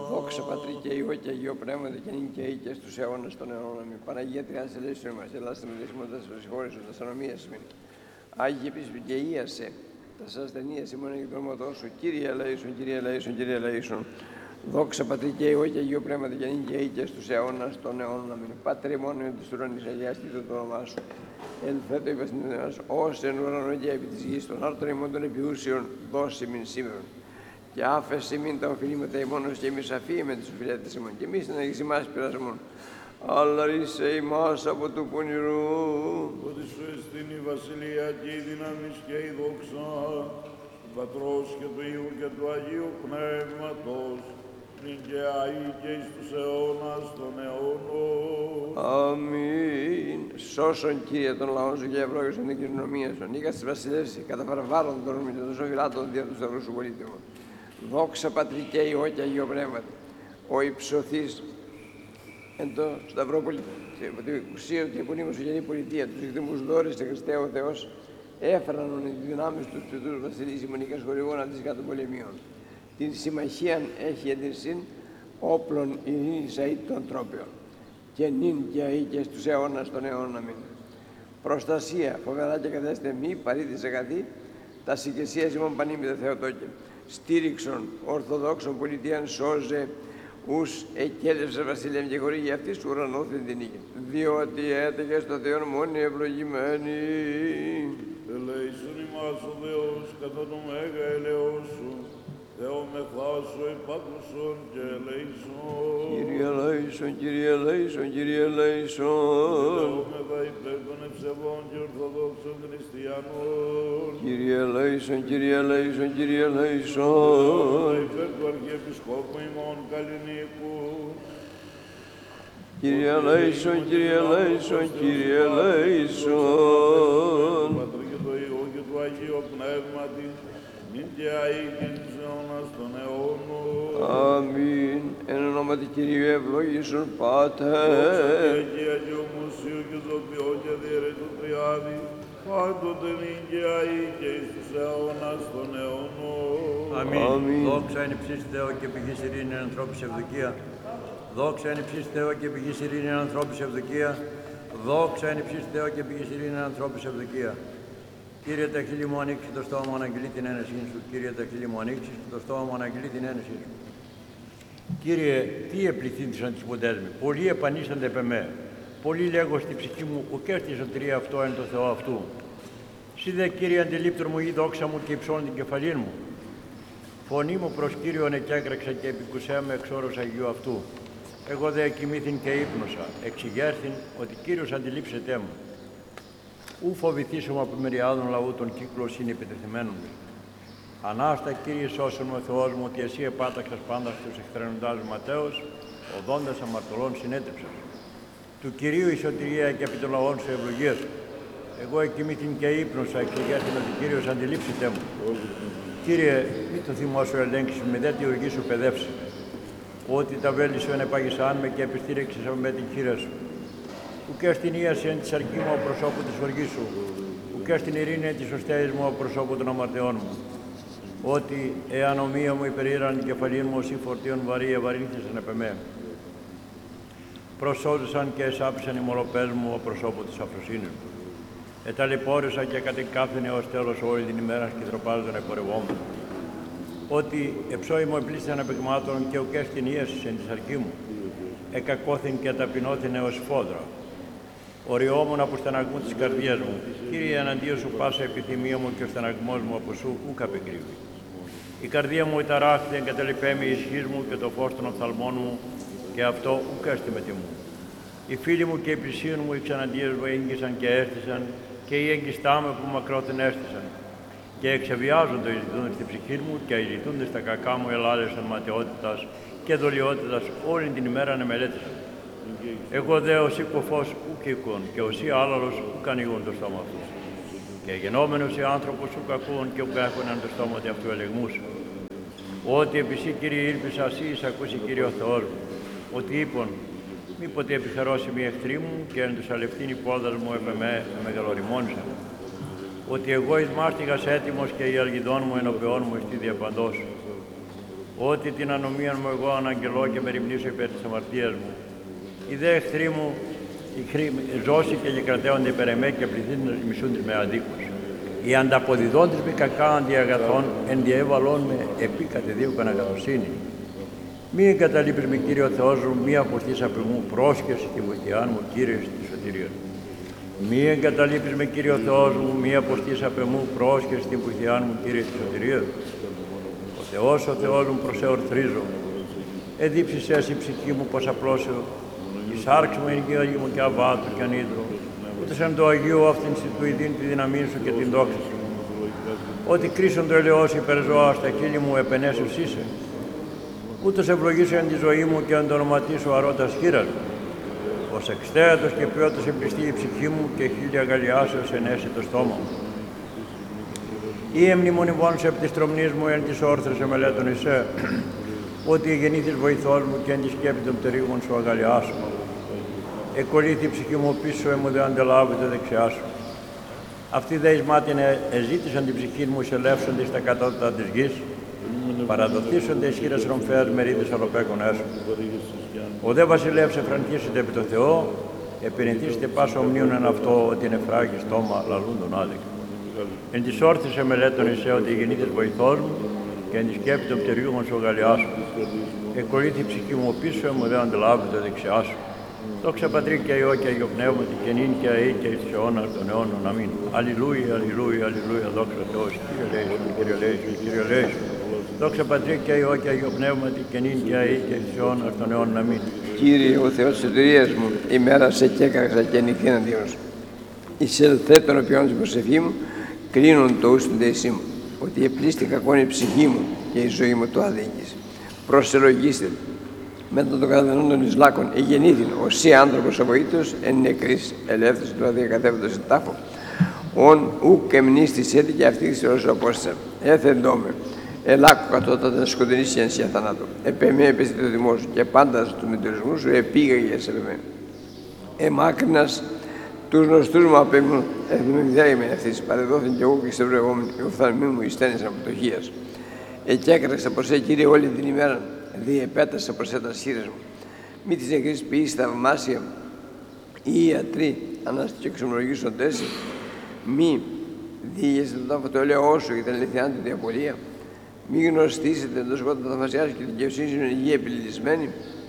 Δόξα Πατρί και Υιό και Αγίο Πνεύματι και νυν και ή και στους αιώνας των αιώνων. Αμήν. Παναγία Τριάς ελέησον μας, ελάστε με δεσμόντας προσχώρησον τας ανομίας μην. Άγιε επίσης και ίασε τας ασθενείας ημών εκδρομωτός σου. Κύριε ελέησον, Κύριε ελέησον, Κύριε ελέησον. Δόξα Πατρί και Υιό και Αγίο Πνεύματι και νυν και ή και στους αιώνας των αιώνων. Αμήν. Πατρί μόνο εν της ουρανής, αγιαστήτω το όνομά σου. Ελθέτω η βασιλεία μας, ως εν ουρανό και επί της γης των άρτων ημών των επιούσιων, δώσει μην σήμερον. Και άφεση μην τα οφειλήματα ημώνος και εμείς αφή με τις οφειλέτες ημών και εμείς να έχεις ημάς πειρασμόν. Αλλά ρίσε ημάς από του πονηρού. Ότι σου εστίν η βασιλεία και η δύναμις και η δόξα του Πατρός και του Υιού και του Αγίου Πνεύματος νυν και αεί και εις τους αιώνας των αιώνων. Αμήν. Σώσον Κύριε των λαών σου και ευλόγησον την κοινωνία σου. Νίκα της βασιλεύση, κατά παραβάλλον των και των σοφυλάτων δια του σταυρού σου πολίτευο. Δόξα Πατρί και Υιό και Αγίο Πνεύματι, ο υψωθής εν το σταυρό τη ουσία του επωνύμου σου γενή πολιτεία, τους εκδημούς δώρες σε Χριστέ ο Θεός, έφεραν οι δυνάμεις τους πετούς βασιλείς ημονικές χορηγών αντί κάτω πολεμίων. Την συμμαχίαν έχει εντυρσύν όπλων ειρήνης αεί των τρόπιων. Και νυν και αεί και στους αιώνας των αιώνων αμήν. Προστασία, φοβερά και καθέστε μη παρήτης αγαθή, τα συγκεσίας ημών πανήμητα Θεοτόκε. Στήριξον ορθοδόξων πολιτείαν σώζε, ους εκέλευσε βασιλεύν και χορήγει αυτής του ουρανόθεν την νίκη. Διότι έτεχε στο Θεόν μόνοι ευλογημένοι. Ελέησον ημάς ο Θεός κατά το μέγα ελαιός σου, Θεόμεθά σου επάκουσον και ελέησον. Κύριε ελέησον, Κύριε ελέησον, Κύριε ελέησον. Θεόμεθα υπέρ των ευσεβών και ορθοδόξων χριστιανών. Κύριε ελέησον, Κύριε ελέησον, Κύριε Θεόμεθα ελέησον. υπέρ του Αρχιεπισκόπου ημών Καλλινίκου. Κύριε ελέησον, Κύριε ελέησον, Κύριε ελέησον. Του Πατρί και του Υιού και του Αγίου Πνεύματι, νυν και αεί και εις αιώνας των αιώνων. Αμήν. Εν ονόματι Κυρίου ευλογήσον Δόξα Πάτερ. και Αγίου Μουσίου και Ζωπιό και διαιρετού Τριάδη, πάντοτε νυν και αεί και εις τους αιώνας των αιώνων. Αμήν. Αμήν. Δόξα εν υψής Θεό και πηγής ειρήνη εν ανθρώπης ευδοκία. Δόξα εν υψής Θεό και πηγής ειρήνη εν ανθρώπης ευδοκία. Δόξα εν υψής Θεό και πηγής ειρήνη εν ανθρώπης ευδοκία. Κύριε, τα χείλη μου ανοίξει, το στόμα μου αναγγείλει την ένεσή σου. Κύριε, τα χείλη μου ανοίξει, το στόμα μου αναγγείλει την ένεσή σου. Κύριε, τι επληθύντησαν τις ποντές μου, πολλοί επανήσανται επ' εμέ. Πολλοί λέγω στη ψυχή μου, ουκέ στη σωτηρία αυτό εν το Θεό αυτού. Συ δε, Κύριε, αντιλήπτωρ μου η δόξα μου και υψώνει την κεφαλήν μου. Φωνή μου προς Κύριον εκέκραξα και επικουσέ με εξ όρους Αγίου αυτού. Εγώ δε εκοιμήθην και ύπνωσα, εξηγέρθην ότι Κύριος αντιλήψετέ μου. Ου φοβηθήσουμε από μεριάδων λαού των κύκλων συνεπιτεθειμένων μου. Ανάστα, Κύριε, σώσον με Θεός μου, ότι εσύ επάταξας πάντα στους εχθρενοντάς Ματέος, οδόντας αμαρτωλών συνέτρεψας. Του Κυρίου η σωτηρία και επί των λαών σου ευλογία σου. Εγώ εκοιμήθην και ύπνωσα, εξηγέρθην ότι Κύριος αντιλήψετε μου. Κύριε, μη το θυμό σου ελέγξεις, με δε τη οργή σου παιδεύσει. Ότι τα βέλη σου ενεπάγησαν με και επιστήριξες με την χείρα σου. Ουκέ στην ίαση εν της αρκή μου ο προσώπου της οργής σου, ουκέ στην ειρήνη εν της οστέης μου ο προσώπου των αμαρτιών μου. Ότι εάν ομοία μου υπερήραν την κεφαλήν μου όσοι φορτίων βαρύ ευαρύνθησαν επ' εμέ. Προσώζουσαν και εσάπησαν οι μολοπές μου ο προσώπου της αφροσύνης μου. Εταλαιπώρησα και κατεκάφθηνε ως τέλος όλη την ημέρα και τροπάζονταν επορευόμουν. Ότι εψόη μου επλήστηκαν επεκμάτων και ουκέ στην ίαση εν της αρκή μου. Εκακώθην και ταπεινώθην έως φόδρα. Οριόμουν από στεναγμού της καρδιάς μου. Κύριε, εναντίον σου πάσα επιθυμία μου και ο στεναγμός μου από σου ούκ απεκρύβει. Η καρδία μου ηταράχθη εγκαταλειπέμει η ισχύς μου και το φως των οφθαλμών μου και αυτό ούκ έστι με τιμού. Οι φίλοι μου και οι πλησίων μου οι ξαναντίες μου έγκυσαν και έστησαν και οι έγκυστά με που μακρόθεν έστησαν. Και εξεβιάζονται οι ζητούντες στην ψυχή μου και οι ζητούντες στα κακά μου ελάδεσαν ματαιότητας και δολιότητας όλη την ημέρα να μελέτησαν. Εγώ δε ως οικοφός ουκ οίκον και ως ή άλλαλος ουκ ανοίγουν το στόμα αυτούς. Και γενόμενος οι άνθρωπος ουκ ακούν και ουκ έχωναν το στόμα αυτού ελεγμούς. Ότι επί σύ, Κύριε, ήλπισα σύ εις ακούσει, Κύριε ο Θεός μου. Ότι είπον, μήποτε επιχειρώσιμοι οι εχθροί μου και εν τους αλευτήν οι πόδας μου επ' εμέ μεγαλοριμόνισαν. Ότι εγώ εις μάστιγας έτοιμος και η αλγιδών μου ενωπαιών μου εστί διαπαντός. ότι την ανομία μου εγώ αναγγελώ και μεριμνήσω υπέρ της αμαρτίας μου. Οι δε εχθροί μου ζώσει και κρατέονται υπέρ εμέ και πληθύνουν μισούντες με αδίκους. Οι ανταποδιδόντες με κακά αντί αγαθών ενδιέβαλόν με επί κατεδίωκον αγαθοσύνη. Μη εγκαταλείπεις με Κύριο Θεός μου, μη αποστείς απ' μου πρόσχεση τη βοηθειά μου, Κύριε στη σωτηρία μου. Μη εγκαταλείπεις με Κύριο Θεός μου, μη αποστείς απ' μου πρόσχεση τη βοηθειά μου, Κύριε στη σωτηρία μου. Ο Θεός μου προσεορθρίζω. Εδίψεις εσύ ψυχή μου πως απλώσεω. Η σάρξη μου είναι Αγίου μου και αβάτου και ανίδρο. Ούτε σαν το Αγίου αυτήν του ειδήν τη δύναμή σου και την δόξα σου. Ότι κρίσον το ελαιός υπερζώα στα χείλη μου επενέσους είσαι. Ούτως ευλογήσω εν τη ζωή μου και εν το ονοματίσω αρώτας χείρας μου. Ως εξθέατος και ποιότος εμπληστεί η ψυχή μου και χίλια αγαλιάσεως ενέσει το στόμα μου. Ή εμνημονιμών σε επί της τρομνής μου εν της όρθρες εμελέτων εσέ, ότι γεννήθης βοηθός μου και εν τη σκέπη των πτερίγων σου αγαλιάσου. Εκολύθη η ψυχή μου πίσω μου δε αντελάβει το δεξιά σου. Αυτοί δε εις μάτιν εζήτησαν την ψυχή μου εισελεύσονται στα κατώτατα της γης, παραδοθήσονται εις χείρας ρομφέας μερίδες αλοπέκων έσω. Ο δε βασιλεύς εφρανκίσεται επί το Θεό, επενηθήσετε πάσα ομνίων εν αυτό ότι είναι φράγει στόμα λαλούν τον άδικα. Εν της όρθης εμελέτων εσέ ότι γεννήθης βοηθός μου και εν τη σκέπη των πτερίγων σου αγαλιάσου. Εκολύθη η ψυχή μου πίσω μου δε αντιλάβει το δεξιά σου. Δόξα Πατρί και Υιό και Αγίο Πνεύματι και νυν και αεί και εις τους αιώνας των αιώνων. Αμήν. Αλληλούια, αλληλούια, αλληλούια. Δόξα Θεός. Κύριε Λέησον, Κύριε Λέησον, Κύριε Λέησον. Δόξα Πατρί και Υιό και Αγίο Πνεύματι και νυν και αεί και εις τους αιώνας των αιώνων. Αμήν. Κύριε, ο Θεός της σωτηρίας μου, ημέρα σε και έκραξα και νυχθήν αντίον σου. Εισελθέ των οποίων στην προσευχή μου, κλείνουν το ους του δεησί μου, ότι επλήστη κακόν η ψυχή μου και η ζωή μου το αδίκης. Προσελογήστε μετά των καταδενών των Ισλάκων, εγεννήθην οσί άνθρωπος αβοήτως, εν νεκρής ελεύθερος του αδιακατεύοντος εν τάφο. Ον ουκ εμνίστης έτη και αυτή της όσο απόστησα. Έθεντόμε, ελάκου κατώτατα σκοτεινή σιανσία θανάτου. Επεμέ επέστητε το δημό σου και πάντα του μετρισμού σου επήγαγε σε εμέ. Εμάκρυνας τους νοστούς μου απέμουν, εθνομιδέα με ευθύς, παρεδόθην και εγώ και σε βρεγόμουν, η οφθαλμή μου ειστένης αποτοχίας. Εκέκραξα προς Κύριε όλη την ημέρα, διεπέτασα προς τα σχήρες μου. Μη της νεκρής ποιής θαυμάσια, οι ιατροί ανάστη και εξομολογήσουν τέσσι. Μη διηγέσαι τον τάφο το ελαιό σου και την αληθιά του διαπολία. Μη γνωστήσετε το σκότο των θαυμασιάς και την δικαιοσύνη σου είναι υγεία επιλυτισμένη.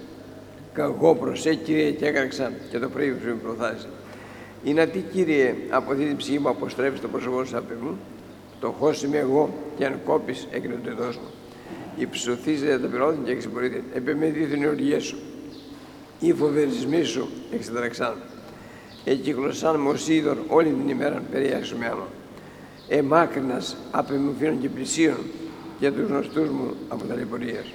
Καγώ προς Κύριε και έκραξα και το πρωί σου με προθάρισε. Είναι τι, Κύριε, από αυτή την ψυχή μου αποστρέφεις το πρόσωπό σου απ' μου, το χώσι είμαι εγώ και αν κόπεις έγινε το ειδός μου. Υψωθίζεται τα πυρώθην και εξυπορείτε, επεμετήθην οι οργιές σου, οι φοβερισμοί σου εξετραξάν. Εκυκλωσάν με ως είδωρ όλη την ημέρα περιάξου με άλλο. Εμάκρυνας απεμουφίνων και πλησίων και τους γνωστούς μου από τα λεπορίας.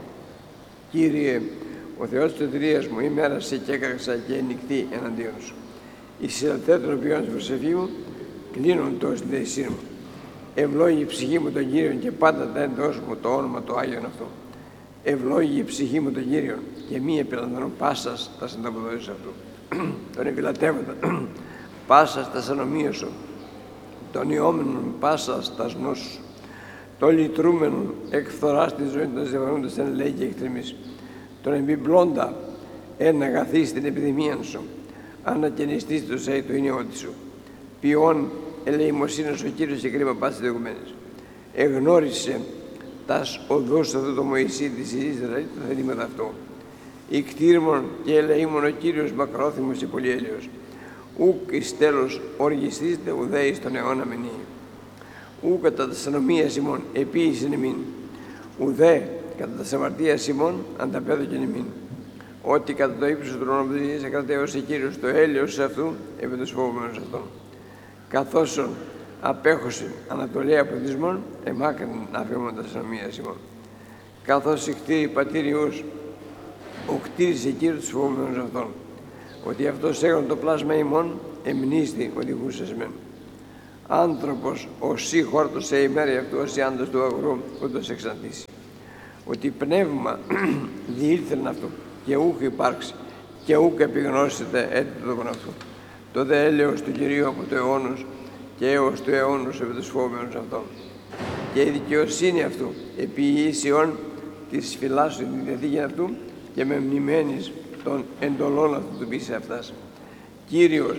Κύριε, ο Θεός της σωτηρίας μου, ημέρα σε και έκραξα και νυχτή εναντίον σου. Οι συλλαλθέ των οποίων στην προσευχή μου κλείνουν το στην δεησή μου. Ευλόγη η ψυχή μου τον Κύριον και πάντα τα εντός μου το όνομα το Άγιον αυτό. Ευλόγη η ψυχή μου τον Κύριον και μη επιλαντώνω πάσας τα συνταποδόσεις αυτού. Τον επιλατεύοντα πάσας τα ανομία σου, τον ιόμενον πάσας τα γνώσου σου, τον λυτρούμενον εκφθοράς τη ζωή των ζευγαρούντας εν λέει και εκτρεμής, τον εμπιμπλώντα εν αγαθείς την επιδημία σου, ανακαινιστείς το σέι το ίνιότι σου. Ποιόν ελεημοσύνος ο Κύριος και κρίμα πάσης δειγμένης. Εγνώρισε τας οδούς αυτού το Μωυσή της Ισραήλ τα θελήματα αυτού. Ικτήρμον και ελεήμον ο Κύριος μακρόθυμος και πολυέλεος. Ουκ εις τέλος οργιστήστε ουδέ εις τον αιώνα μενή. Ουκ κατά τας ανομίας ημών επίησεν ημίν. Ουδέ κατά τας αμαρτίας ημών ανταπέδωκεν ημίν. Ότι κατά το ύψος του τρόνου της γης εκρατέωσε Κύριος το έλεος αυτού επί τους φόβουμενους αυτών. Καθώς απέχωσε ανατολέα πληθυσμών, εμάκρυνε αφήμων τα συνομίας ημών. Καθώς εκτήρη πατήριους, ο κτήρισε Κύριος τους φοβούμενους αυτών. Ότι αυτός έγωνε το πλάσμα ημών, εμνίστη οδηγούσες μεν. Άνθρωπος, όσοι χόρτωσε η μέρα αυτού, όσοι άντος του αγρού, ούτως εξαντήσει. Ότι πνεύμα διήλθεν αυτού, και ούκ υπάρξει, και ούκ επιγνώσετε έτη του τόπον αυτού. Το δε έλεος του Κυρίου από το αιώνος και έως του αιώνος επί τους φόβενους αυτών. Και η δικαιοσύνη αυτού επί ίσιον της φυλάσσου την διαθήκη αυτού και με μνημένης των εντολών αυτού του πείσαι αυτάς. Κύριος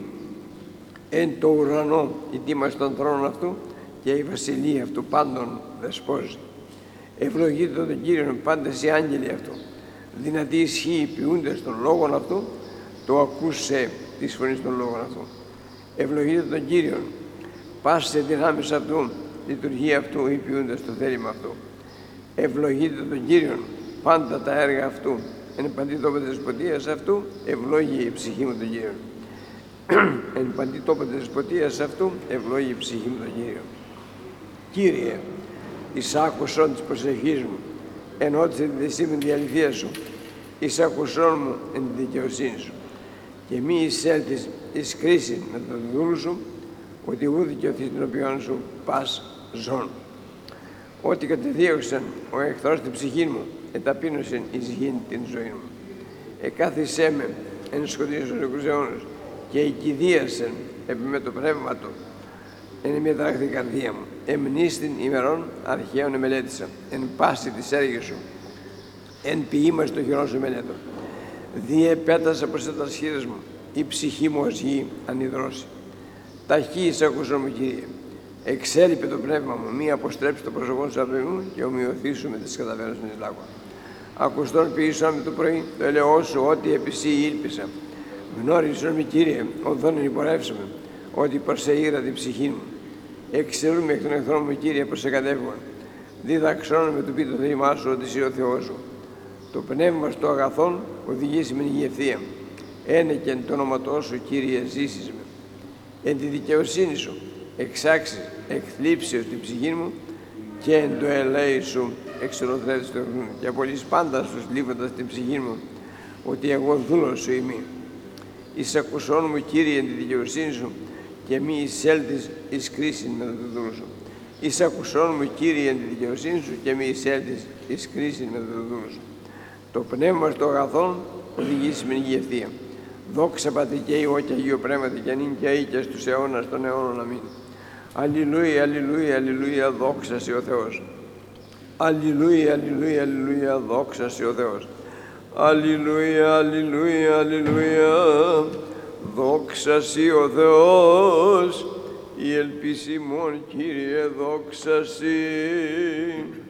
εν το ουρανό ετοίμασε τον θρόνο αυτού και η βασιλεία αυτού πάντων δεσπόζει. Ευλογείτε τον Κύριον πάντες οι άγγελοι αυτού. Δυνατή ισχύει ποιούντες των λόγων αυτού, το ακούσε της φωνής των λόγων αυτού. Ευλογείτε τον Κύριον, πάσε δυνάμεις αυτού, λειτουργία αυτού ή ποιούντες το θέλημα αυτού. Ευλογείτε τον Κύριον, πάντα τα έργα αυτού, εν παντή τόπο της δεσποτείας αυτού, ευλόγει η ψυχή μου τον Κύριον. Εν παντή τόπο της δεσποτείας αυτού, ευλόγει η ψυχή μου τον Κύριον. Κύριε, εις άκουσον της προσευχής μου, ενώτισε τη δεσίμην τη αληθεία σου, εις άκουσον μου εν τη δικαιοσύνη σου, και μη εισέλθεις εις κρίση με τον δούλου σου, ότι ου δικαιωθείς την οποίον σου πας ζών. Ότι κατεδίωξαν ο εχθρός την ψυχή μου, εταπείνωσεν εις γήν την ζωή μου. Εκάθισέ με εν σκοτεινής των εκουσαιώνος και οικηδίασεν επί με το πνεύμα του, εν μια ταράχτη καρδία μου. Εμνίστην ημερών αρχαίων εμελέτησα, εν πάση της έργης σου, εν ποιήμας το χειρόν σου μελέτω. Διεπέτασα προς τα σχήρες μου, η ψυχή μου ως γη ανιδρώσει. Ταχύ εις ακούσον μου, Κύριε. Εξέλιπε το πνεύμα μου, μη αποστρέψει το πρόσωπό σου από μου και ομοιωθήσου με τις καταβαίνωσες εις λάγω. Ακουστόν ποιήσον με το πρωί, το ελαιό σου, ότι επί σύ ήλπισα. Γνώρισον με, Κύριε, οδόν υπορεύσαμε, ότι προσεήρα την ψυχή μου. Εξαιρούμε εκ των εχθρών μου, Κύριε, προσεκατεύγον. Διδαξών με το πει το θέλημά σου, ότι είσαι ο Θεός σου. Το πνεύμα στο αγαθόν οδηγήσει με η ευθεία. Ένεκεν το όνοματό σου, Κύριε, ζήσεις με. Εν τη δικαιοσύνη σου εξάξεις εκθλίψεως την ψυχή μου και εν το ελέη σου εξολοθρέτης το ευνούν. Και απολύς πάντα σου λείβοντας την ψυχή μου, ότι εγώ δούλος σου είμαι. Εις ακουσών μου, Κύριε, εν τη δικαιοσύνη σου και μη εισέλθεις εις κρίσιν με τον δούλο σου. Εις ακουσών μου, Κύριε, εν τη δικαιοσύνη σου και μη εισέλθεις εις κρίσιν με τον δούλο σου. Το πνεύμα στο αγαθόν οδηγήσει με η ευθεία. Δόξα Πατρί και Υιό και Αγίο Πνεύματι και νυν και αεί και στους αιώνας των αιώνων. Αμήν. Αλληλούια, αλληλούια, αλληλούια, δόξα σε ο Θεός. Αλληλούια, αλληλούια, αλληλούια, δόξα σε ο Θεός. Αλληλούια, αλληλούια, αλληλούια, δόξα σε ο Θεός. Η ελπίση μόν, Κύριε, δόξα σε.